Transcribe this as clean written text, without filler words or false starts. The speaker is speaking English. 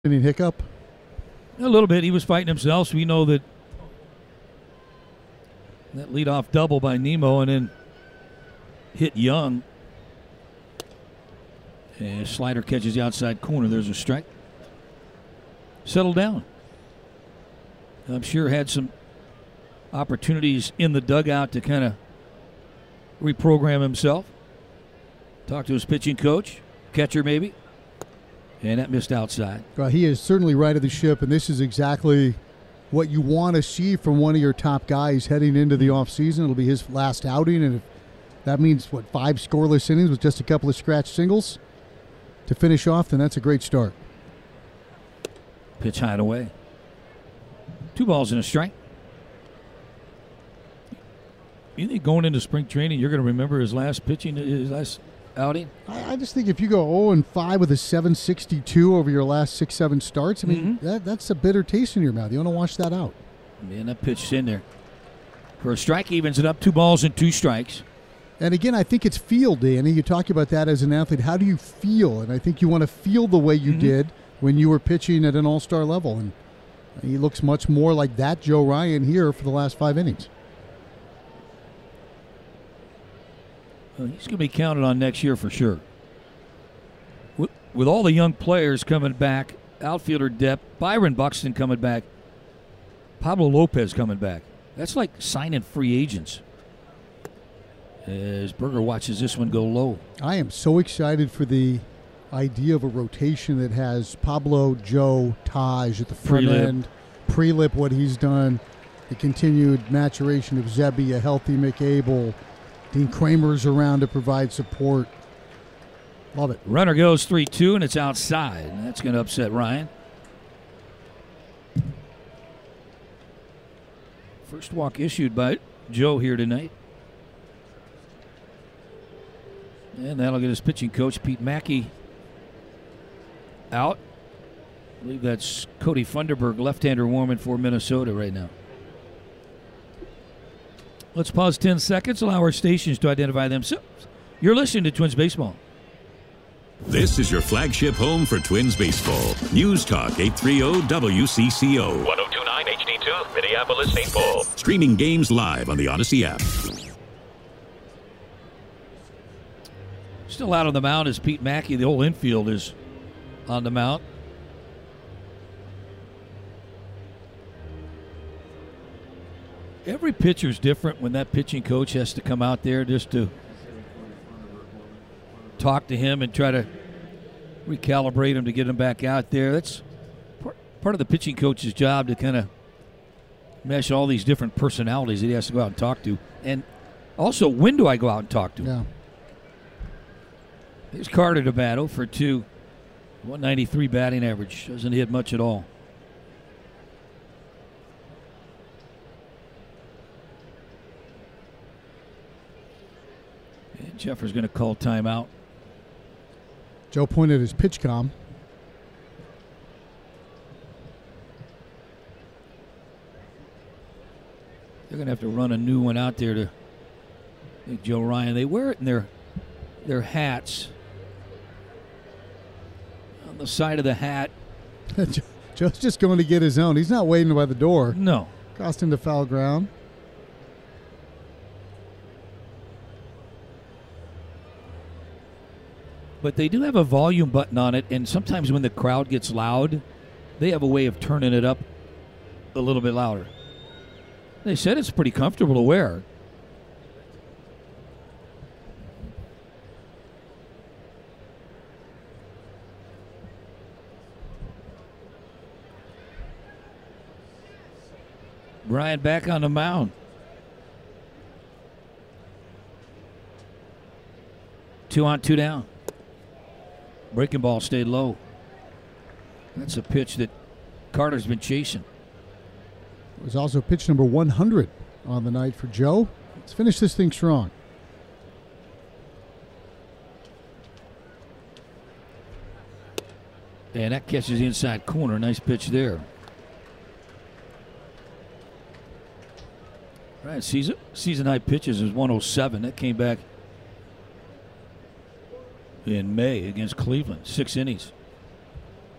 Any hiccup? A little bit. He was fighting himself, so we know that leadoff double by Nemo and then hit Young. And slider catches the outside corner. There's a strike. Settled down. I'm sure had some opportunities in the dugout to kind of reprogram himself. Talk to his pitching coach, catcher maybe. And that missed outside. Well, he is certainly right of the ship, and this is exactly what you want to see from one of your top guys heading into the offseason. It'll be his last outing, and if that means, 5 scoreless innings with just a couple of scratch singles to finish off, then that's a great start. Pitch high and away. 2 balls and a strike. You think going into spring training, you're going to remember his last pitching, his last outing? I just think if you go 0-5 with a 7.62 over your last 6-7 starts, I mean, that's a bitter taste in your mouth. You want to wash that out. Man, that pitch's in there. For a strike, evens it up. 2 balls and 2 strikes. And again, I think it's feel, Danny. You talk about that as an athlete. How do you feel? And I think you want to feel the way you did when you were pitching at an all-star level. And he looks much more like that Joe Ryan here for the last 5 innings. Well, he's going to be counted on next year for sure. With all the young players coming back, outfielder depth, Byron Buxton coming back, Pablo Lopez coming back. That's like signing free agents. As Berger watches this one go low. I am so excited for the idea of a rotation that has Pablo, Joe, Taj at the front end. Prelip, what he's done. The continued maturation of Zebby, a healthy McAble. Dean Kramer's around to provide support. Love it. Runner goes 3-2, and it's outside. That's going to upset Ryan. First walk issued by Joe here tonight. And that'll get his pitching coach, Pete Mackey, out. I believe that's Cody Funderburg, left-hander warming for Minnesota right now. Let's pause 10 seconds, allow our stations to identify themselves. You're listening to Twins Baseball. This is your flagship home for Twins Baseball. News Talk 830 WCCO. 1029 HD2, Minneapolis, St. Paul. Streaming games live on the Odyssey app. Still out on the mound is Pete Mackey. The whole infield is on the mound. Every pitcher's different when that pitching coach has to come out there just to talk to him and try to recalibrate him to get him back out there. That's part of the pitching coach's job, to kind of mesh all these different personalities that he has to go out and talk to. And also, when do I go out and talk to him? Yeah. Here's Carter to bat, 0 for 2. 193 batting average. Doesn't hit much at all. And Jeffers going to call timeout. Joe pointed his pitch com. They're going to have to run a new one out there to make Joe Ryan. They wear it in their hats. On the side of the hat. Joe's just going to get his own. He's not waiting by the door. No. Crossed into foul ground. But they do have a volume button on it, and sometimes when the crowd gets loud, they have a way of turning it up a little bit louder. They said it's pretty comfortable to wear. Brian back on the mound. 2 on, 2 down. Breaking ball stayed low. That's a pitch that Carter's been chasing. It was also pitch number 100 on the night for Joe. Let's finish this thing strong. And that catches the inside corner. Nice pitch there. Right, season high pitches is 107. That came back in May against Cleveland. 6 innings.